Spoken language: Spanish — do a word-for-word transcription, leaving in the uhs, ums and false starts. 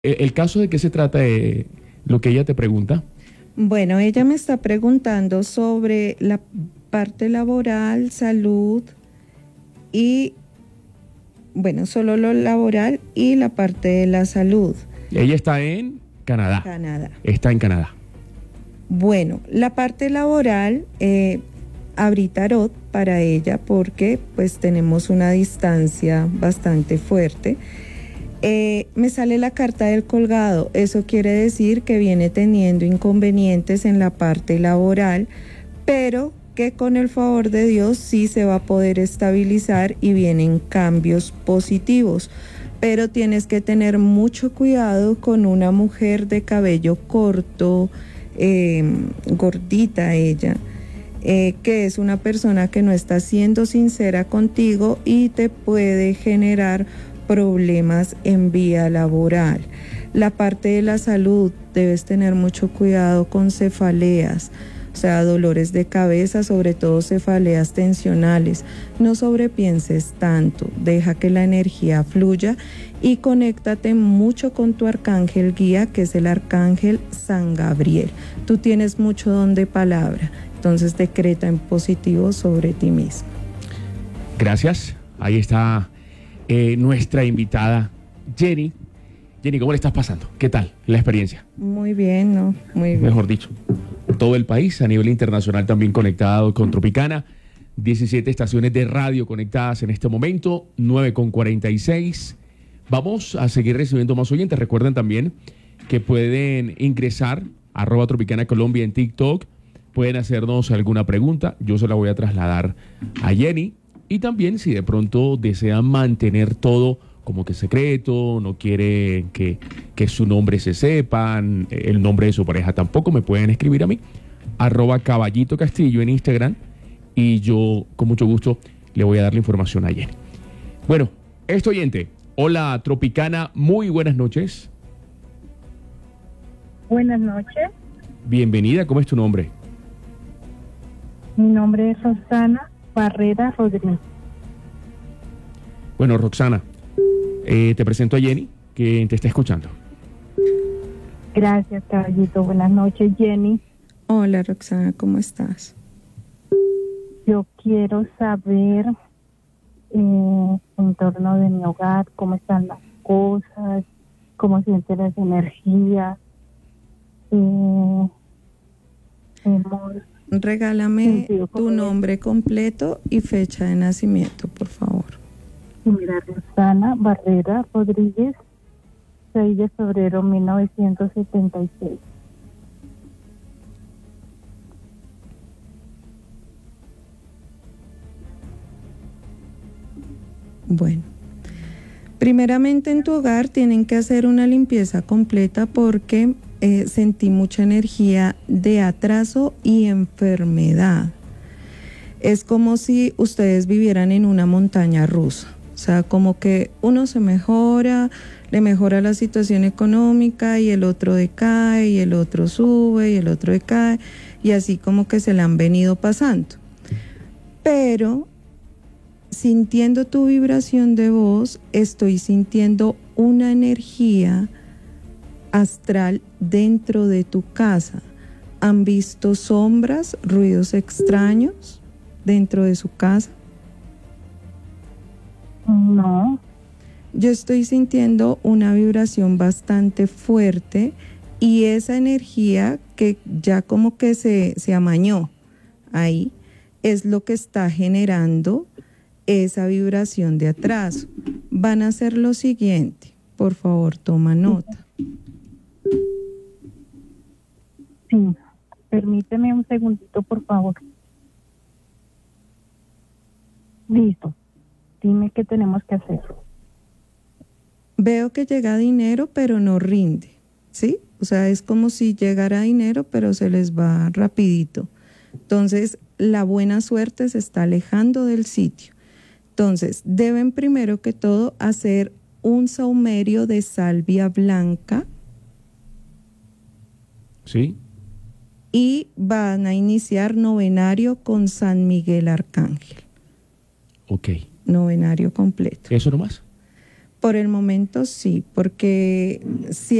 El, el caso de qué se trata de lo que ella te pregunta. Bueno, ella me está preguntando sobre la parte laboral, salud y, bueno, solo lo laboral y la parte de la salud. Ella está en Canadá. Canadá. Está en Canadá. Bueno, la parte laboral, eh, abrí tarot para ella porque pues tenemos una distancia bastante fuerte. Eh, me sale la carta del colgado. Eso quiere decir que viene teniendo inconvenientes en la parte laboral, pero que con el favor de Dios sí se va a poder estabilizar y vienen cambios positivos. Pero tienes que tener mucho cuidado con una mujer de cabello corto, eh, gordita ella, eh, que es una persona que no está siendo sincera contigo y te puede generar problemas en vía laboral. La parte de la salud, debes tener mucho cuidado con cefaleas, o sea, dolores de cabeza, sobre todo cefaleas tensionales. No sobrepienses tanto, deja que la energía fluya y conéctate mucho con tu arcángel guía, que es el arcángel San Gabriel. Tú tienes mucho don de palabra, entonces decreta en positivo sobre ti mismo. Gracias. Ahí está eh, nuestra invitada, Jenny. Jenny, ¿cómo le estás pasando? ¿Qué tal la experiencia? Muy bien, ¿no? Muy bien. Mejor dicho, todo el país, a nivel internacional también conectado con Tropicana. diecisiete estaciones de radio conectadas en este momento, nueve con cuarenta y seis. Vamos a seguir recibiendo más oyentes. Recuerden también que pueden ingresar a arroba Tropicana Colombia en TikTok. Pueden hacernos alguna pregunta. Yo se la voy a trasladar a Jenny. Y también si de pronto desean mantener todo como que secreto, no quieren que, que su nombre se sepan, el nombre de su pareja tampoco, me pueden escribir a mí, arroba Caballito Castillo en Instagram, y yo con mucho gusto le voy a dar la información a Jenny. Bueno, este oyente, hola Tropicana, muy buenas noches. Buenas noches. Bienvenida, ¿cómo es tu nombre? Mi nombre es Roxana Barrera Rodríguez. Bueno, Roxana, eh, te presento a Jenny, que te está escuchando. Gracias, caballito. Buenas noches, Jenny. Hola, Roxana, ¿cómo estás? Yo quiero saber eh, en torno de mi hogar, cómo están las cosas, cómo sienten las energías. Eh, hemos Regálame tu nombre completo y fecha de nacimiento, por favor. Mira, Roxana Barrera Rodríguez, seis de febrero de mil novecientos setenta y seis. Bueno, primeramente en tu hogar tienen que hacer una limpieza completa porque eh, sentí mucha energía de atraso y enfermedad. Es como si ustedes vivieran en una montaña rusa. O sea, como que uno se mejora, le mejora la situación económica y el otro decae y el otro sube y el otro decae y así como que se la han venido pasando. Pero sintiendo tu vibración de voz, estoy sintiendo una energía astral dentro de tu casa. ¿Han visto sombras, ruidos extraños dentro de su casa? No. Yo estoy sintiendo una vibración bastante fuerte y esa energía que ya como que se, se amañó ahí es lo que está generando esa vibración de atraso. Van a hacer lo siguiente, por favor, toma nota. Sí, permíteme un segundito, por favor. Listo. Dime qué tenemos que hacer. Veo que llega dinero, pero no rinde, ¿sí? O sea, es como si llegara dinero, pero se les va rapidito. Entonces, la buena suerte se está alejando del sitio. Entonces, deben primero que todo hacer un saumerio de salvia blanca. ¿Sí? Y van a iniciar novenario con San Miguel Arcángel. Ok. Novenario completo. ¿Eso nomás? Por el momento sí, porque si